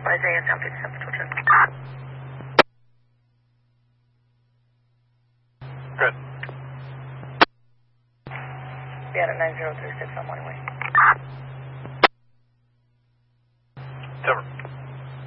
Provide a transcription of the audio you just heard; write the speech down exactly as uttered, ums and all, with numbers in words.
Isaiah, San fifty-seven, Torture. Good. Be out at nine zero three six on one way. Silver.